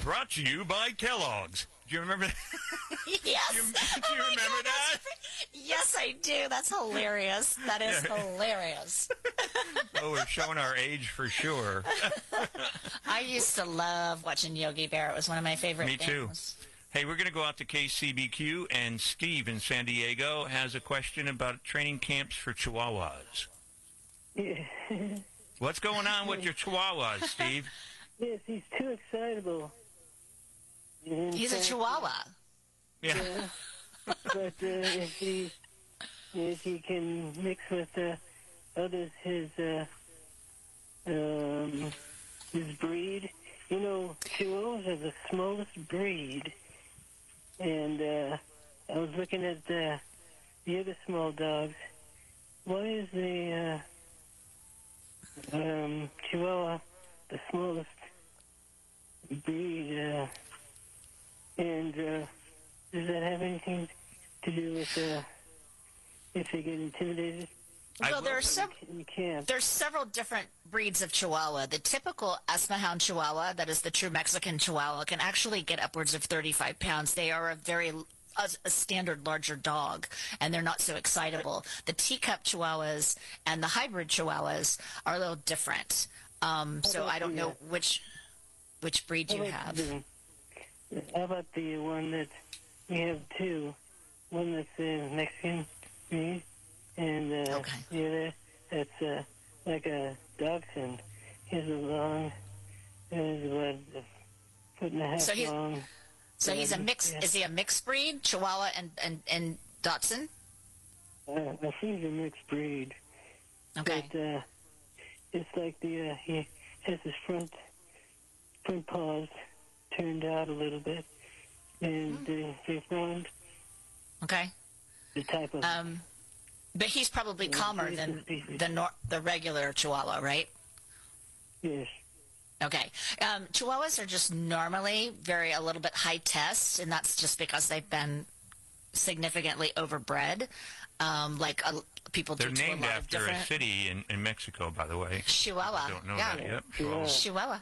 Brought to you by Kellogg's. Do you remember that? Yes. Do you Oh my remember God, that? Yes, I do. That's hilarious. That is hilarious. Oh, we're showing our age for sure. I used to love watching Yogi Bear. It was one of my favorite Me too. things. Hey, we're going to go out to KCBQ, and Steve in San Diego has a question about training camps for Chihuahuas. What's going on with your Chihuahuas, Steve? Yes, he's too excitable. He's a Chihuahua. Yeah. But if he can mix with others, his breed, Chihuahuas are the smallest breed. And I was looking at the other small dogs. Why is the Chihuahua the smallest breed? And does that have anything to do with if they get intimidated? Well, there's several different breeds of Chihuahua. The typical Asmahound Chihuahua, that is the true Mexican Chihuahua, can actually get upwards of 35 pounds. They are a standard larger dog, and they're not so excitable. The teacup Chihuahuas and the hybrid Chihuahuas are a little different. So I don't know which breed you have. How about the one that we have two? One that's Mexican breed, and the other that's like a dachshund. He has a long, he's about a foot and a half long. So he's a mix. Yeah. Is he a mixed breed, Chihuahua and Dachshund? I think he's a mixed breed. Okay. But it's like he has his front paws turned out a little bit, and they found the type of. But he's probably calmer than the regular Chihuahua, right? Yes. Okay. Chihuahuas are just normally a little bit high test, and that's just because they've been significantly overbred. People They're do to a named lot after of different... a city in Mexico, by the way. Chihuahua. I don't know that yet. Chihuahua.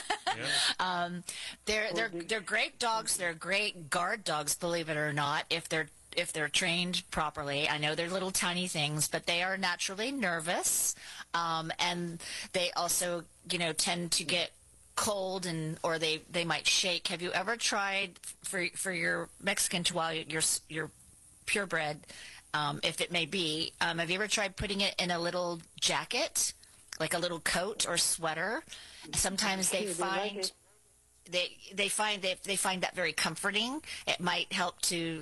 They're great dogs. They're great guard dogs, believe it or not, if they're trained properly. I know they're little tiny things, but they are naturally nervous, and they also, tend to get cold or they might shake. Have you ever tried for your Mexican Chihuahua, your purebred, if it may be, have you ever tried putting it in a little jacket, like a little coat or sweater? Sometimes they find they find that very comforting. It might help to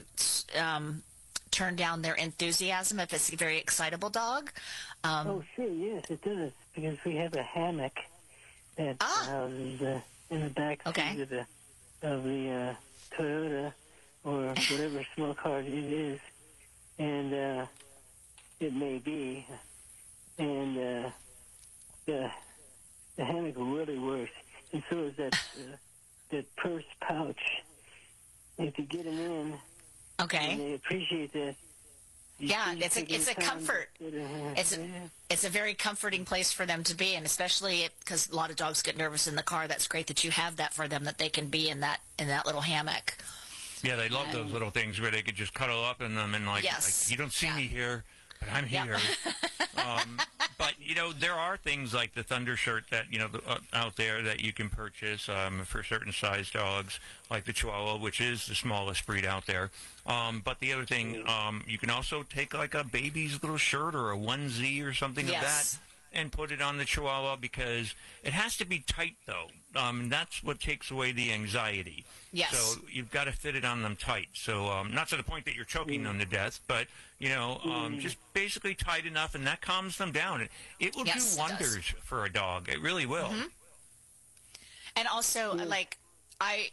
turn down their enthusiasm if it's a very excitable dog. Oh, sure, yes, it does, because we have a hammock that houses in the back seat of the Toyota or whatever small car it is, and it may be, and the hammock really works, and so is that purse pouch. If you get them in, and they appreciate that. Yeah, it's a comfort. It's a very comforting place for them to be, and especially because a lot of dogs get nervous in the car. That's great that you have that for them, that they can be in that little hammock. Yeah, they love those little things where they could just cuddle up in them and like you don't see me here, but I'm here. But there are things like the Thunder shirt that out there that you can purchase for certain size dogs, like the Chihuahua, which is the smallest breed out there. But the other thing, you can also take like a baby's little shirt or a onesie or something of that and put it on the Chihuahua, because it has to be tight though. That's what takes away the anxiety. Yes. So you've got to fit it on them tight. So not to the point that you're choking them to death, but just basically tight enough, and that calms them down. It will do wonders for a dog. It really will. Mm-hmm. And also, I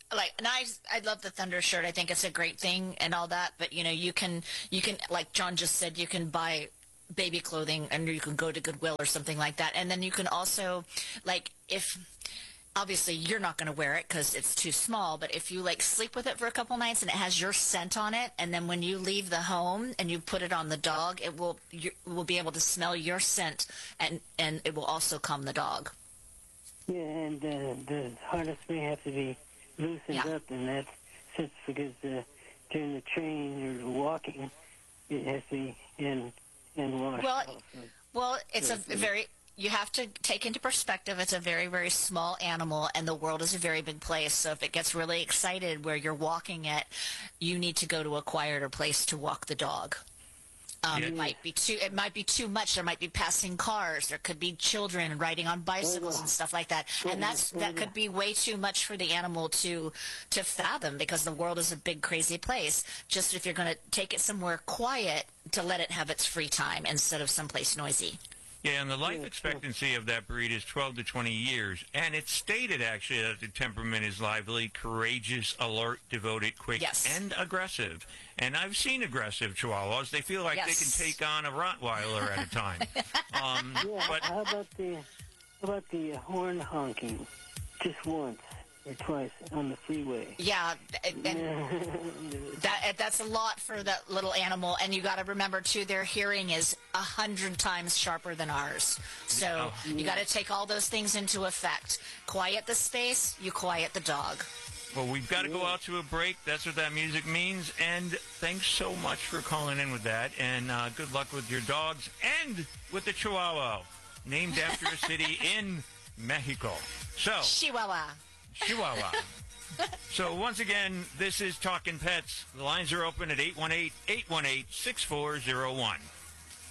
love the Thunder shirt. I think it's a great thing and all that. But you can like John just said, you can buy baby clothing, and you can go to Goodwill or something like that. And then you can also, if obviously you're not going to wear it because it's too small, but if you sleep with it for a couple nights and it has your scent on it, and then when you leave the home and you put it on the dog, you will be able to smell your scent, and it will also calm the dog. Yeah, and the harness may have to be loosens up in that sense because during the training or walking, it has to be in wash. Well, it's a very, you have to take into perspective, it's a very, very small animal, and the world is a very big place. So if it gets really excited where you're walking it, you need to go to a quieter place to walk the dog. It might be too much. There might be passing cars. There could be children riding on bicycles and stuff like that. And that could be way too much for the animal to fathom, because the world is a big, crazy place. Just if you're going to take it somewhere quiet, to let it have its free time instead of someplace noisy. Yeah, and the life expectancy of that breed is 12 to 20 years. And it's stated, actually, that the temperament is lively, courageous, alert, devoted, quick, and aggressive. And I've seen aggressive Chihuahuas. They feel like they can take on a Rottweiler at a time. But how about the horn honking? Just once or twice on the freeway. Yeah, and that's a lot for that little animal. And you got to remember too, their hearing is 100 times sharper than ours. So you got to take all those things into effect. Quiet the space, you quiet the dog. Well, we've got to go out to a break. That's what that music means. And thanks so much for calling in with that. And good luck with your dogs and with the Chihuahua, named after a city in Mexico. So Chihuahua. So once again, this is Talkin' Pets. The lines are open at 818-818-6401.